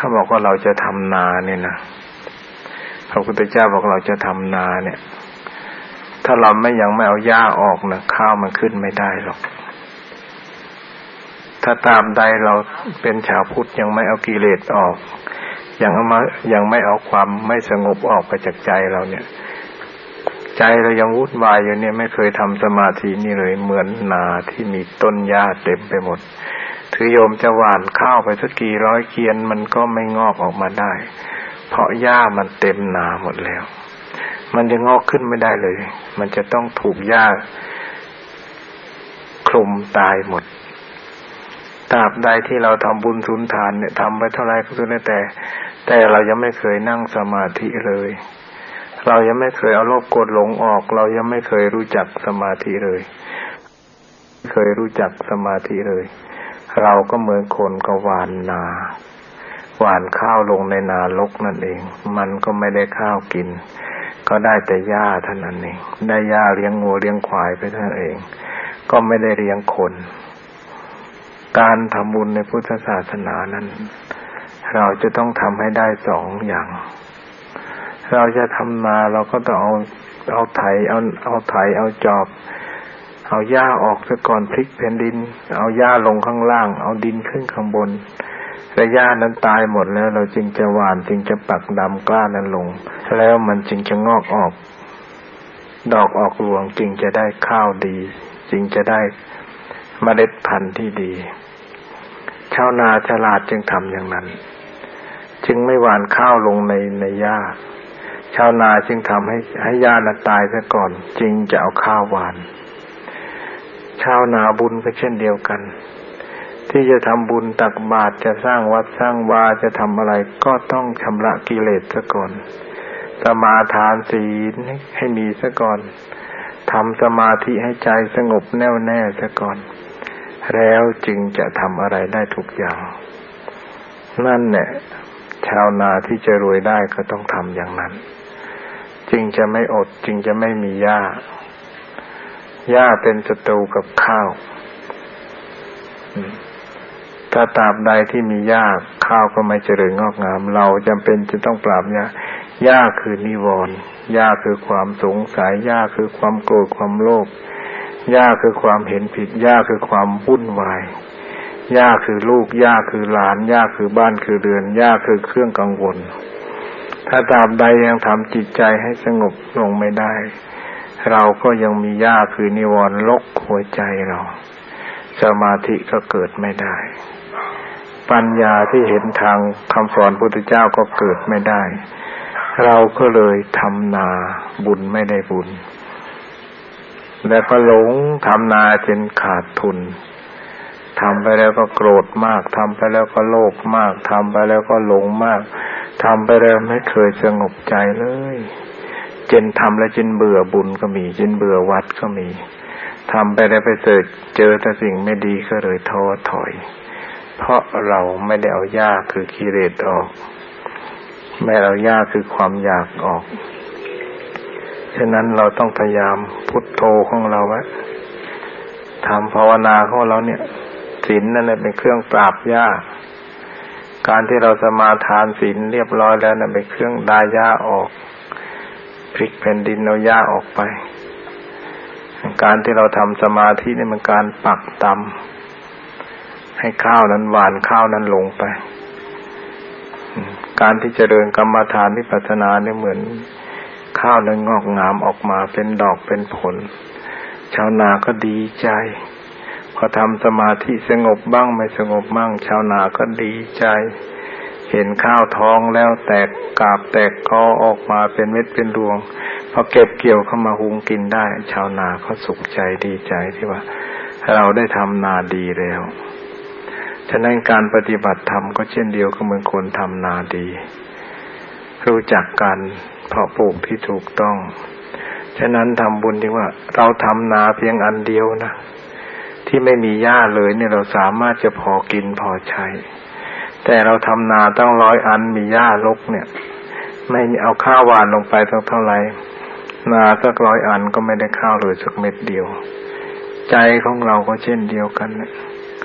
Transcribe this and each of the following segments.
ถ้าบอกว่าเราจะทำนาเนี่ยนะพระพุทธเจ้าบอกเราจะทำนาเนี่ยถ้าเรายังไม่เอาหญ้าออกนะข้าวมันขึ้นไม่ได้หรอกถ้าตามใดเราเป็นชาวพุทธยังไม่เอากิเลสออกยังไม่เอาความไม่สงบออกไปจากใจเราเนี่ยใจเรายังวุ่นวายอยู่เนี่ยไม่เคยทำสมาธินี่เลยเหมือนนาที่มีต้นหญ้าเต็มไปหมดถือโยมจะหว่านข้าวไปสักกี่ร้อยเกวียนมันก็ไม่งอกออกมาได้เพราะหญ้ามันเต็มนาหมดแล้วมันจะงอกขึ้นไม่ได้เลยมันจะต้องถูกหญ้าคลุมตายหมดตราบใดที่เราทำบุญสุนทานเนี่ยทำไปเท่าไรก็สุดแต่เรายังไม่เคยนั่งสมาธิเลยเรายังไม่เคยเอาโลภโกรธหลงออกเรายังไม่เคยรู้จักสมาธิเลยเคยรู้จักสมาธิเลยเราก็เหมือนคนก็หว่านนาหว่านข้าวลงในนารกนั่นเองมันก็ไม่ได้ข้าวกินก็ได้แต่หญ้าเท่านั้นเองได้หญ้าเลี้ยงงัวเลี้ยงควายไปเท่านั้นเองก็ไม่ได้เลี้ยงคนการทำบุญในพุทธศาสนานั้นเราจะต้องทำให้ได้สองอย่างเราจะทำนาเราก็ต้องเอาไถเอาจอบเอาหญ้าออกซะก่อนพลิกแผ่นดินเอาหญ้าลงข้างล่างเอาดินขึ้นข้างบนแต่หญ้านั้นตายหมดแล้วเราจึงจะหว่านจึงจะปักดำกล้านั้นลงแล้วมันจึงจะงอกออกดอกออกรวงจึงจะได้ข้าวดีจึงจะได้เมล็ดพันธุ์ที่ดีชาวนาฉลาดจึงทำอย่างนั้นจึงไม่หว่านข้าวลงในหญ้าชาวนาจึงทำให้หญ้านั้นตายซะก่อนจึงจะเอาข้าวหว่านชาวนาบุญก็เช่นเดียวกันที่จะทำบุญตักบาตรจะสร้างวัดสร้างวาจะทำอะไรก็ต้องชำระกิเลสซะก่อนสมาทานศีลให้มีซะก่อนทำสมาธิให้ใจสงบแน่วแน่ซะก่อนแล้วจึงจะทำอะไรได้ทุกอย่างนั่นแหละชาวนาที่จะรวยได้ก็ต้องทำอย่างนั้นจึงจะไม่อดจึงจะไม่มีหญ้าเป็นศัตรูกับข้าวถ้าตราบใดที่มีหญ้าข้าวก็ไม่เจริญงอกงามเราจำเป็นจะต้องปราบหญ้าคือนิวรณ์หญ้าคือความสงสัยหญ้าคือความโกรธความโลภหญ้าคือความเห็นผิดหญ้าคือความวุ่นวายหญ้าคือลูกหญ้าคือหลานหญ้าคือบ้านคือเรือนหญ้าคือเครื่องกังวลถ้าตราบใดยังทำจิตใจให้สงบลงไม่ได้เราก็ยังมีหญ้าคือนิวรณ์ลกหัวใจเราสมาธิก็เกิดไม่ได้ปัญญาที่เห็นทางคำสอนพระพุทธเจ้าก็เกิดไม่ได้เราก็เลยทำนาบุญไม่ได้บุญแล้วก็หลงทำนาจนขาดทุนทำไปแล้วก็โกรธมากทำไปแล้วก็โลภมากทำไปแล้วก็หลงมากทำไปแล้วไม่เคยสงบใจเลยจนทำแล้วจนเบื่อบุญก็มีจนเบื่อวัดก็มีทำไปแล้วไปเจอแต่สิ่งไม่ดีก็เลยท้อถอยเพราะเราไม่ได้เอาหญ้าคือกิเลสออกไม่เอาหญ้าคือความอยากออกฉะนั้นเราต้องพยายามพุทโธของเราไว้ทำภาวนาของเราเนี่ยศีลนั่นแหละเป็นเครื่องปราบหญ้าการที่เราสมาทานศีลเรียบร้อยแล้วนั่นเป็นเครื่องดาหญ้าออกพลิกแผ่นดินเอาหญ้าออกไปการที่เราทำสมาธินี่มันการปักตำให้ข้าวนั้นหวานข้าวนั้นลงไปการที่เจริญกรรมฐานวิปัสสนาเนี่ยเหมือนข้าวนั้นงอกงามออกมาเป็นดอกเป็นผลชาวนาก็ดีใจพอทำสมาธิสงบบ้างไม่สงบบ้างชาวนาก็ดีใจเห็นข้าวท้องแล้วแตกกาบแตกกอออกมาเป็นเม็ดเป็นรวงพอเก็บเกี่ยวเข้ามาหุงกินได้ชาวนาก็สุขใจดีใจที่ว่าเราได้ทำนาดีแล้วฉะนั้นการปฏิบัติธรรมก็เช่นเดียวกับเหมือนคนทำนาดีรู้จักการเพาะปลูกที่ถูกต้องฉะนั้นทำบุญที่ว่าเราทำนาเพียงอันเดียวนะที่ไม่มีหญ้าเลยเนี่ยเราสามารถจะพอกินพอใช้แต่เราทำนาตั้ง100 อันมีหญ้ารกเนี่ยไม่เอาข้าวหวานลงไปเท่าไหร่นาสัก100 อันก็ไม่ได้ข้าวเลยสักเม็ดเดียวใจของเราก็เช่นเดียวกันนะถ้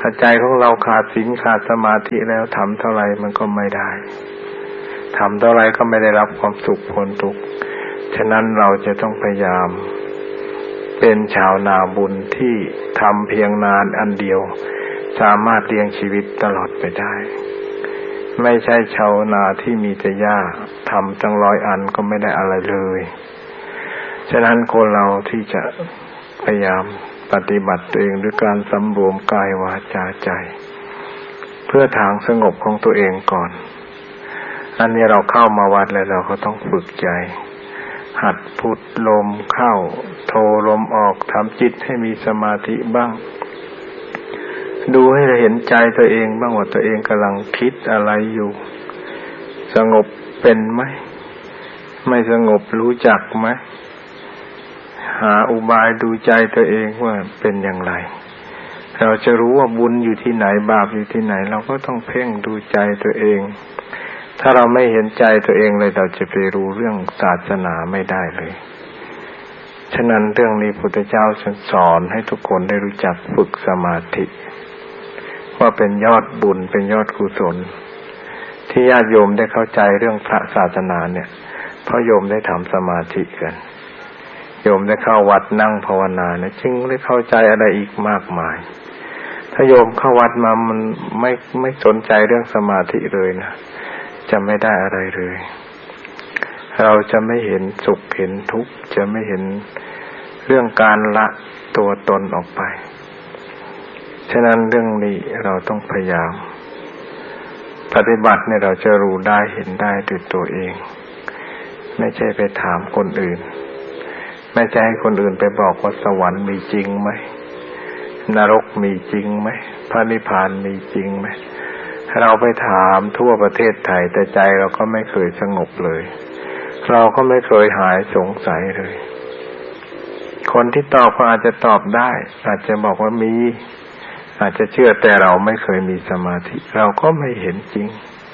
ถ้าใจของเราขาดศีลขาดสมาธิแล้วทำเท่าไรมันก็ไม่ได้ทำเท่าไรก็ไม่ได้รับความสุขพ้นทุกข์ฉะนั้นเราจะต้องพยายามเป็นชาวนาบุญที่ทำเพียงงานอันเดียวสามารถเลี้ยงชีวิตตลอดไปได้ไม่ใช่ชาวนาที่มีแต่หญ้าทำตั้ง100 อันก็ไม่ได้อะไรเลยฉะนั้นคนเราที่จะพยายามปฏิบัติตัวเองด้วยการสำรวมกายวาจาใจเพื่อทางสงบของตัวเองก่อนอันนี้เราเข้ามาวัดแล้วเราก็ต้องฝึกใจหัดพุทลมเข้าโทลมออกทำจิตให้มีสมาธิบ้างดูให้เห็นใจตัวเองบ้างว่าตัวเองกำลังคิดอะไรอยู่สงบเป็นไหมไม่สงบรู้จักไหมหาอุบายดูใจตัวเองว่าเป็นอย่างไรเราจะรู้ว่าบุญอยู่ที่ไหนบาปอยู่ที่ไหนเราก็ต้องเพ่งดูใจตัวเองถ้าเราไม่เห็นใจตัวเองเลยเราจะไปรู้เรื่องศาสนาไม่ได้เลยฉะนั้นเรื่องนี้พุทธเจ้าสอนให้ทุกคนได้รู้จักฝึกสมาธิว่าเป็นยอดบุญเป็นยอดกุศลที่ญาติโยมได้เข้าใจเรื่องพระศาสนาเนี่ยเพราะโยมได้ทำสมาธิกันโยมได้เข้าวัดนั่งภาวนาเนี่ยจึงได้เข้าใจอะไรอีกมากมายถ้าโยมเข้าวัดมามันไม่สนใจเรื่องสมาธิเลยนะจะไม่ได้อะไรเลยเราจะไม่เห็นสุขเห็นทุกข์จะไม่เห็นเรื่องการละตัวตนออกไปฉะนั้นเรื่องนี้เราต้องพยายามปฏิบัติเนี่ยเราจะรู้ได้เห็นได้ด้วยตัวเองไม่ใช่ไปถามคนอื่นไม่ใช่ให้คนอื่นไปบอกว่าสวรรค์มีจริงไหมนรกมีจริงไหมพระนิพพานมีจริงไหมเราไปถามทั่วประเทศไทยแต่ใจเราก็ไม่เคยสงบเลยเราก็ไม่เคยหายสงสัยเลยคนที่ตอบก็อาจจะตอบได้อาจจะบอกว่ามีอาจจะเชื่อแต่เราไม่เคยมีสมาธิเราก็ไม่เห็นจริง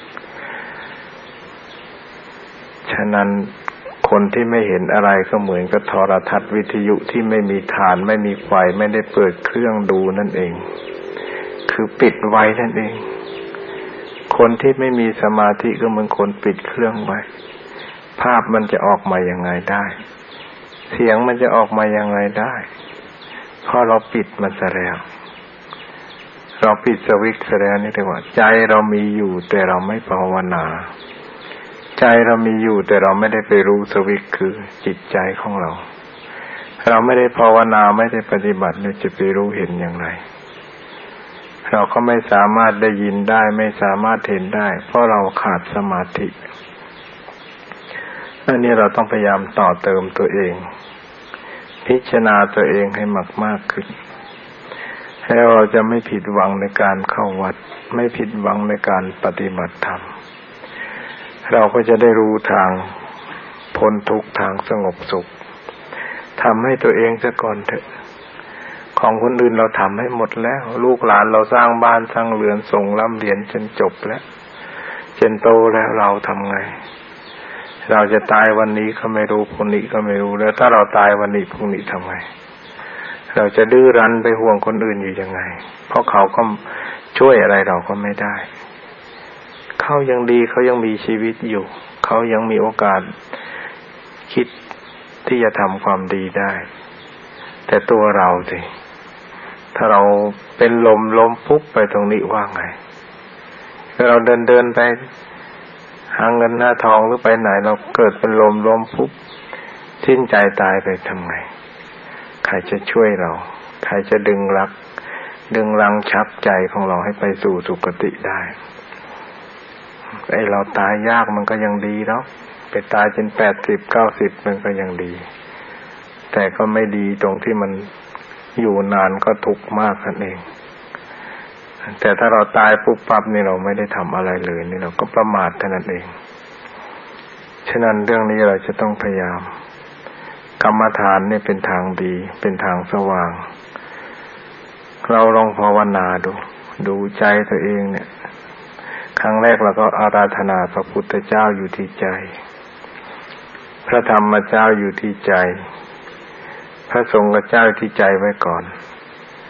ฉะนั้นคนที่ไม่เห็นอะไรก็เหมือนกับโทรทัศน์วิทยุที่ไม่มีฐานไม่มีไฟไม่ได้เปิดเครื่องดูนั่นเองคือปิดไว้นั่นเองคนที่ไม่มีสมาธิก็เหมือนคนปิดเครื่องไว้ภาพมันจะออกมายังไงได้เสียงมันจะออกมายังไงได้เพราะเราปิดมันซะแล้วเราปิดสวิตช์ซะแล้วนี่เรียกว่าใจเรามีอยู่แต่เราไม่ภาวนาใจเรามีอยู่แต่เราไม่ได้ไปรู้สวิตช์คือจิตใจของเราเราไม่ได้ภาวนาไม่ได้ปฏิบัติเราจะไปรู้เห็นอย่างไรเราก็ไม่สามารถได้ยินได้ไม่สามารถเห็นได้เพราะเราขาดสมาธิอันนี้เราต้องพยายามต่อเติมตัวเองพิจารณาตัวเองให้มากขึ้นให้เราจะไม่ผิดหวังในการเข้าวัดไม่ผิดหวังในการปฏิบัติธรรมเราก็จะได้รู้ทางพ้นทุกข์ทางสงบสุขทำให้ตัวเองซะก่อนเถอะของคนอื่นเราทำให้หมดแล้วลูกหลานเราสร้างบ้านสร้างเรือนส่งร่ำเรียนจนจบแล้วจนโตแล้วเราทำไงเราจะตายวันนี้ก็ไม่รู้พรุ่งนี้ก็ไม่รู้แล้วถ้าเราตายวันนี้พรุ่งนี้ทำไงเราจะดื้อรั้นไปห่วงคนอื่นอยู่ยังไงเพราะเขาก็ช่วยอะไรเราก็ไม่ได้เขายังดีเขายังมีชีวิตอยู่เขายังมีโอกาสคิดที่จะทำความดีได้แต่ตัวเราสิถ้าเราเป็นลมปุ๊บไปตรงนี้ว่าไงถ้าเราเดินไปหาเงินหน้าทองหรือไปไหนเราเกิดเป็นลมปุ๊บสิ้นใจตายไปทำไงใครจะช่วยเราใครจะดึงรังชักใจของเราให้ไปสู่สุคติได้ไอ้เราตายยากมันก็ยังดีเนาะไปตายจน80-90มันก็ยังดีแต่ก็ไม่ดีตรงที่มันอยู่นานก็ทุกข์มากนั่นเองแต่ถ้าเราตายปุ๊บปั๊บนี่เราไม่ได้ทำอะไรเลยนี่เราก็ประมาทเท่านั้นเองฉะนั้นเรื่องนี้เราจะต้องพยายามกรรมฐานนี่เป็นทางดีเป็นทางสว่างเราลองภาวนาดูใจตัวเองเนี่ยครั้งแรกเราก็อาราธนาพระพุทธเจ้าอยู่ที่ใจพระธรรมเจ้าอยู่ที่ใจพระสงฆ์เจ้าที่ใจไว้ก่อน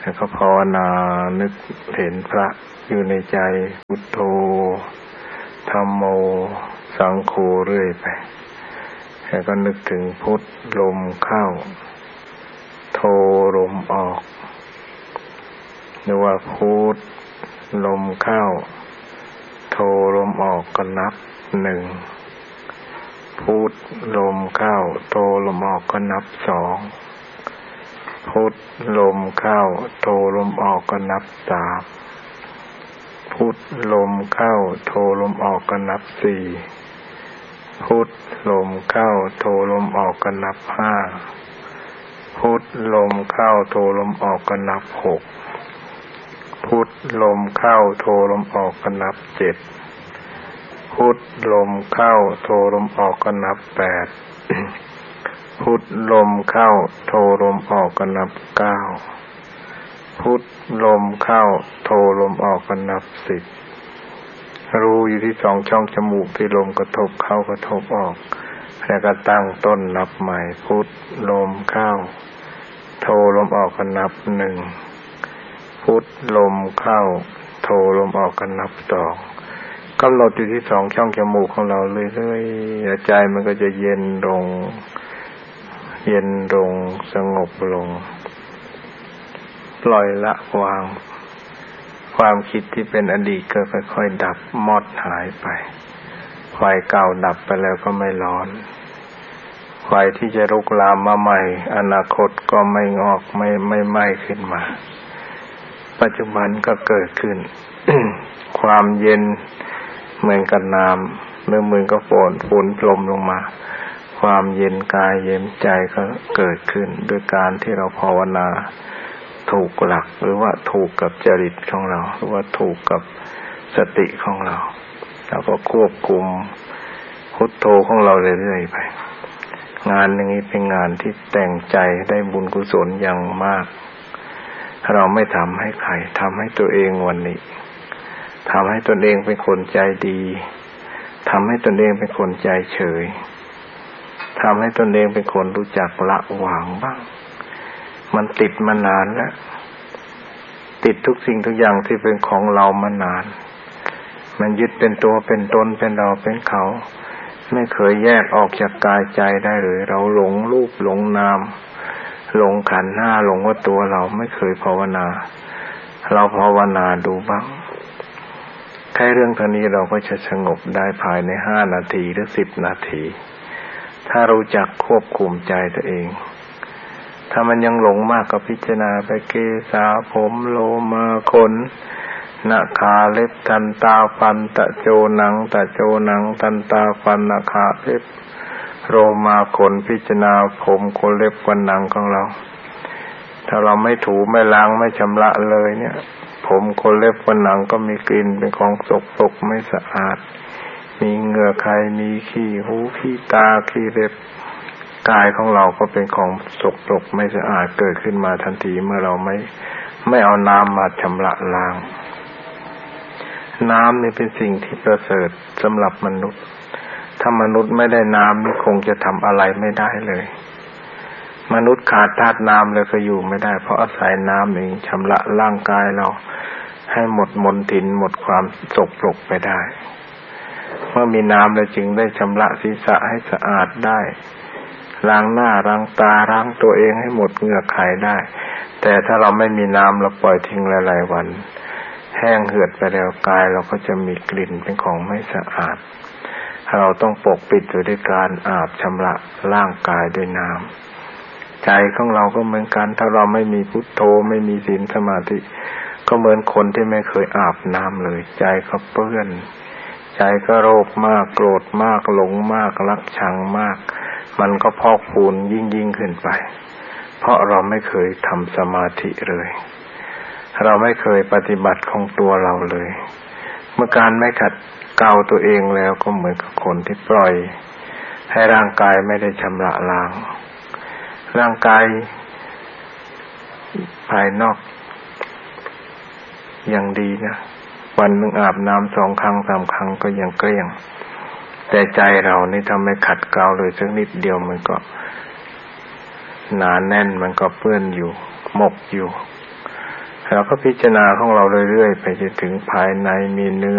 แล้วก็ภาวนานึกเห็นพระอยู่ในใจพุทโธธัมโมสังโฆเรื่อยไปแล้วก็นึกถึงพุทลมเข้าโธลมออกหรือว่าพุทลมเข้าโธลมออกก็นับหนึ่งพุทลมเข้าโธลมออกก็นับสองพุทลมเข้าโธลมออกก็นับสามพุทลมเข้าโธลมออกก็นับสี่พุทลมเข้าโธลมออกก็นับห้าพุทลมเข้าโธลมออกก็นับหกพุทลมเข้าโธลมออกก็นับเจ็ดพุทลมเข้าโธลมออกก็นับแปดพุทลมเข้าโธลมออกก็นับเก้าพุทลมเข้าโธลมออกก็นับสิบรู้อยู่ที่สองช่องจมูกที่ลมกระทบเข้ากระทบออกแล้วก็ตั้งต้นนับใหม่พุทลมเข้าโธลมออกก็นับหนึ่งพุทลมเข้าโธลมออกก็นับสองกำหนดอยู่ที่สองช่องจมูกของเราเรื่อยๆใจมันก็จะเย็นลงสงบลงปล่อยละวางความคิดที่เป็นอดีตก็ค่อยๆดับมอดหายไปไฟเก่าดับไปแล้วก็ไม่ร้อนไฟที่จะลุกลามมาใหม่อนาคตก็ไม่งอกไม่ไหม้ขึ้นมาปัจจุบันก็เกิดขึ้น ความเย็นเหมือนกับน้ำหรือเหมือนกับฝนพรมลงมาความเย็นกายเย็นใจก็เกิดขึ้นด้วยการที่เราภาวนาถูกหลักหรือว่าถูกกับจริตของเราหรือว่าถูกกับสติของเราแล้วก็ควบคุมพุทโธของเราเรื่อยๆไปงานอย่างนี้เป็นงานที่แต่งใจได้บุญกุศลอย่างมากเราไม่ทำให้ใครทำให้ตัวเองวันนี้ทำให้ตนเองเป็นคนใจดีทำให้ตนเองเป็นคนใจเฉยทำให้ตนเองเป็นคนรู้จักละวางบ้างมันติดมานานแล้วติดทุกสิ่งทุกอย่างที่เป็นของเรามานานมันยึดเป็นตัวเป็นตนเป็นเราเป็นเขาไม่เคยแยกออกจากกายใจได้เลยเราหลงรูปหลงนามหลงขันธ์ห้าหลงว่าตัวเราไม่เคยภาวนาเราภาวนาดูบ้างแค่เรื่องเท่านี้เราก็จะสงบได้ภายใน5 นาทีหรือ10 นาทีถ้ารู้จักควบคุมใจตัวเองถ้ามันยังหลงมากก็พิจารณาไปเกสาผมโลมาขนหน้าขาเล็บทันตาฟันตะโจหนังตะโจหนังทันตาฟันหน้าขาเล็บโลมาขนพิจารณาผมขนเล็บขนหนังของเราถ้าเราไม่ถูไม่ล้างไม่ชำระเลยเนี่ยผมขนเล็บขนหนังก็มีกลิ่นเป็นของสกปรกไม่สะอาดมีเหงื่อใครมีขี้หูขี้ตาขี้เล็บกายของเราก็เป็นของสกปรกไม่สะอาดเกิดขึ้นมาทันทีเมื่อเราไม่เอาน้ำมาชำระล้างน้ำนี่เป็นสิ่งที่ประเสริฐสำหรับมนุษย์ถ้ามนุษย์ไม่ได้น้ำนี่คงจะทำอะไรไม่ได้เลยมนุษย์ขาดธาตุน้ำเลยก็อยู่ไม่ได้เพราะอาศัยน้ำเองชำระร่างกายเราให้หมดมลทินหมดความสกปรกไปได้เมื่อมีน้ำแล้วจึงได้ชำระศีรษะให้สะอาดได้ล้างหน้าล้างตาล้างตัวเองให้หมดเหงื่อไขได้แต่ถ้าเราไม่มีน้ำเราปล่อยทิ้งหลายๆวันแห้งเหือดไปแล้วกายเราก็จะมีกลิ่นเป็นของไม่สะอาดเราต้องปกปิดอยู่ด้วยการอาบชำระร่างกายด้วยน้ำใจของเราก็เหมือนกันถ้าเราไม่มีพุทโธไม่มีศีลสมาธิก็เหมือนคนที่ไม่เคยอาบน้ำเลยใจก็เปื้อนใจก็โลภมากโกรธมากหลงมากรักชังมากมันก็พอกพูนยิ่งขึ้นไปเพราะเราไม่เคยทำสมาธิเลยเราไม่เคยปฏิบัติของตัวเราเลยเมื่อการไม่ขัดเกลาตัวเองแล้วก็เหมือนกับคนที่ปล่อยให้ร่างกายไม่ได้ชำระล้างร่างกายภายนอกยังดีนะวันนึงอาบน้ำ2 ครั้ง 3 ครั้งก็ยังเกลี้ยงแต่ใจเรานี่ทำให้ขัดเกลาเลยสักนิดเดียวมันก็หนาแน่นมันก็เปื้อนอยู่หมกอยู่เราก็พิจารณาของเราเรื่อยๆไปจนถึงภายในมีเนื้อ